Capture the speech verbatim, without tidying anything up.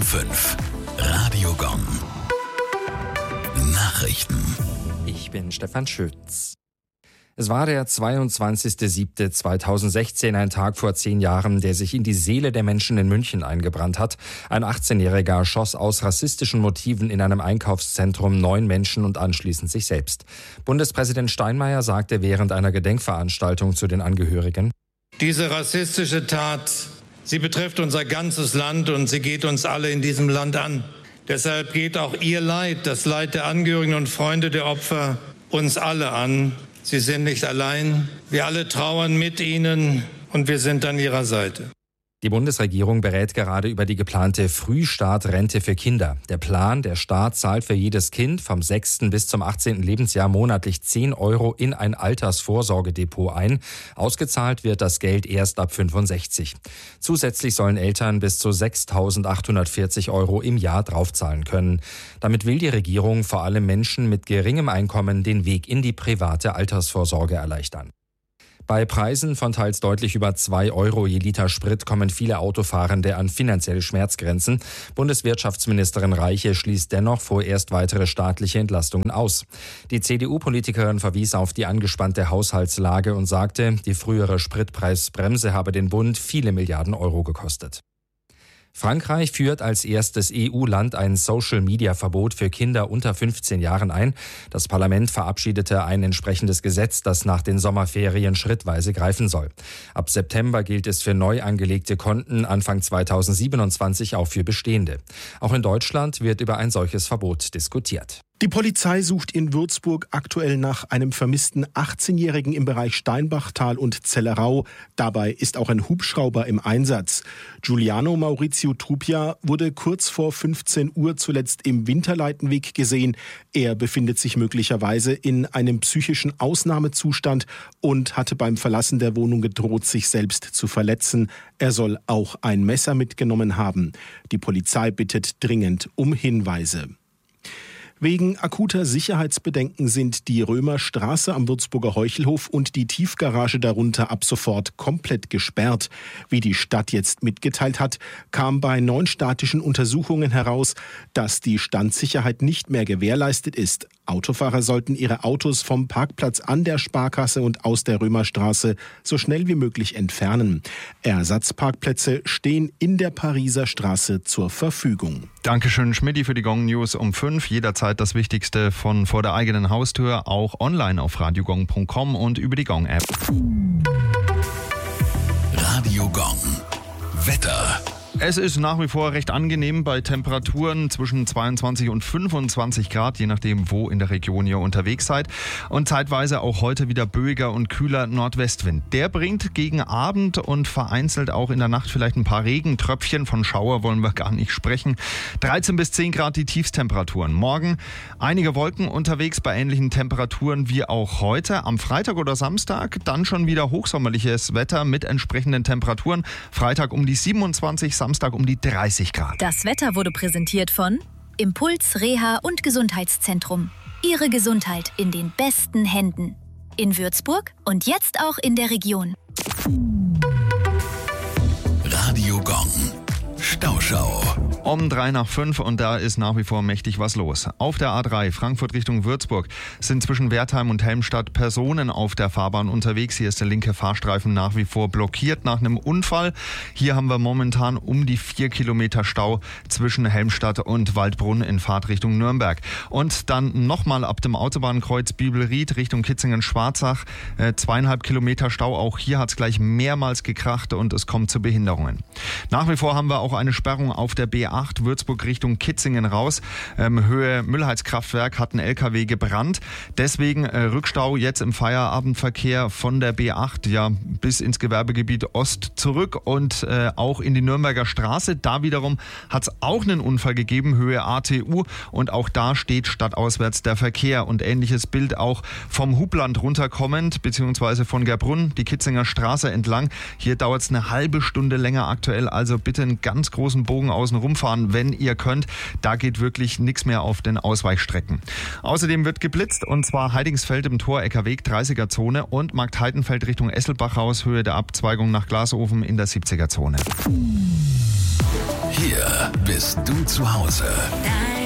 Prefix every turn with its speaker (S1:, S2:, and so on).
S1: fünf. Radiogong. Nachrichten.
S2: Ich bin Stefan Schütz. Es war der zweiundzwanzigster siebter zweitausendsechzehn, ein Tag vor zehn Jahren, der sich in die Seele der Menschen in München eingebrannt hat. Ein achtzehnjähriger schoss aus rassistischen Motiven in einem Einkaufszentrum neun Menschen und anschließend sich selbst. Bundespräsident Steinmeier sagte während einer Gedenkveranstaltung zu den Angehörigen:
S3: Diese rassistische Tat, sie betrifft unser ganzes Land und sie geht uns alle in diesem Land an. Deshalb geht auch Ihr Leid, das Leid der Angehörigen und Freunde der Opfer, uns alle an. Sie sind nicht allein. Wir alle trauern mit Ihnen und wir sind an Ihrer Seite.
S2: Die Bundesregierung berät gerade über die geplante Frühstartrente für Kinder. Der Plan, der Staat zahlt für jedes Kind vom sechsten bis zum achtzehnten Lebensjahr monatlich zehn Euro in ein Altersvorsorgedepot ein. Ausgezahlt wird das Geld erst ab fünfundsechzig. Zusätzlich sollen Eltern bis zu sechstausendachthundertvierzig Euro im Jahr draufzahlen können. Damit will die Regierung vor allem Menschen mit geringem Einkommen den Weg in die private Altersvorsorge erleichtern. Bei Preisen von teils deutlich über zwei Euro je Liter Sprit kommen viele Autofahrende an finanzielle Schmerzgrenzen. Bundeswirtschaftsministerin Reiche schließt dennoch vorerst weitere staatliche Entlastungen aus. Die C D U-Politikerin verwies auf die angespannte Haushaltslage und sagte, die frühere Spritpreisbremse habe den Bund viele Milliarden Euro gekostet. Frankreich führt als erstes E U-Land ein Social-Media-Verbot für Kinder unter fünfzehn Jahren ein. Das Parlament verabschiedete ein entsprechendes Gesetz, das nach den Sommerferien schrittweise greifen soll. Ab September gilt es für neu angelegte Konten, Anfang zweitausendsiebenundzwanzig auch für bestehende. Auch in Deutschland wird über ein solches Verbot diskutiert.
S4: Die Polizei sucht in Würzburg aktuell nach einem vermissten achtzehnjährigen im Bereich Steinbachtal und Zellerau. Dabei ist auch ein Hubschrauber im Einsatz. Giuliano Maurizio Trupia wurde kurz vor fünfzehn Uhr zuletzt im Winterleitenweg gesehen. Er befindet sich möglicherweise in einem psychischen Ausnahmezustand und hatte beim Verlassen der Wohnung gedroht, sich selbst zu verletzen. Er soll auch ein Messer mitgenommen haben. Die Polizei bittet dringend um Hinweise. Wegen akuter Sicherheitsbedenken sind die Römerstraße am Würzburger Heuchelhof und die Tiefgarage darunter ab sofort komplett gesperrt. Wie die Stadt jetzt mitgeteilt hat, kam bei neun statischen Untersuchungen heraus, dass die Standsicherheit nicht mehr gewährleistet ist. Autofahrer sollten ihre Autos vom Parkplatz an der Sparkasse und aus der Römerstraße so schnell wie möglich entfernen. Ersatzparkplätze stehen in der Pariser Straße zur Verfügung.
S5: Dankeschön, Schmidti, für die Gong News um fünf. Jederzeit das Wichtigste von vor der eigenen Haustür, auch online auf radiogong punkt com und über die Gong-App.
S1: Radiogong. Wetter.
S5: Es ist nach wie vor recht angenehm bei Temperaturen zwischen zweiundzwanzig und fünfundzwanzig Grad, je nachdem, wo in der Region ihr unterwegs seid. Und zeitweise auch heute wieder böiger und kühler Nordwestwind. Der bringt gegen Abend und vereinzelt auch in der Nacht vielleicht ein paar Regentröpfchen. Von Schauer wollen wir gar nicht sprechen. dreizehn bis zehn Grad die Tiefstemperaturen. Morgen einige Wolken unterwegs bei ähnlichen Temperaturen wie auch heute. Am Freitag oder Samstag dann schon wieder hochsommerliches Wetter mit entsprechenden Temperaturen. Freitag um die siebenundzwanzig, Samstag um die dreißig Grad.
S6: Das Wetter wurde präsentiert von Impuls Reha und Gesundheitszentrum. Ihre Gesundheit in den besten Händen. In Würzburg und jetzt auch in der Region.
S1: Radiogong. Stauschau.
S5: Um drei nach fünf und da ist nach wie vor mächtig was los. Auf der A drei Frankfurt Richtung Würzburg sind zwischen Wertheim und Helmstadt Personen auf der Fahrbahn unterwegs. Hier ist der linke Fahrstreifen nach wie vor blockiert nach einem Unfall. Hier haben wir momentan um die vier Kilometer Stau zwischen Helmstadt und Waldbrunn in Fahrtrichtung Nürnberg. Und dann nochmal ab dem Autobahnkreuz Bibelried Richtung Kitzingen-Schwarzach. Äh, zweieinhalb Kilometer Stau. Auch hier hat es gleich mehrmals gekracht und es kommt zu Behinderungen. Nach wie vor haben wir auch eine Sperrung auf der B acht Würzburg Richtung Kitzingen raus. Ähm, Höhe Müllheizkraftwerk hat ein L K W gebrannt. Deswegen äh, Rückstau jetzt im Feierabendverkehr von der B acht ja bis ins Gewerbegebiet Ost zurück und äh, auch in die Nürnberger Straße. Da wiederum hat es auch einen Unfall gegeben, Höhe A T U und auch da steht stadtauswärts der Verkehr und ähnliches Bild auch vom Hubland runterkommend beziehungsweise von Gerbrunn die Kitzinger Straße entlang. Hier dauert es eine halbe Stunde länger aktuell, also bitte einen ganz großen Bogen außen rumfahren, wenn ihr könnt. Da geht wirklich nichts mehr auf den Ausweichstrecken. Außerdem wird geblitzt und zwar Heidingsfeld im Tor-Eckerweg dreißiger Zone und Markt Heidenfeld Richtung Esselbach raus, Höhe der Abzweigung nach Glasofen in der siebziger Zone.
S1: Hier bist du zu Hause.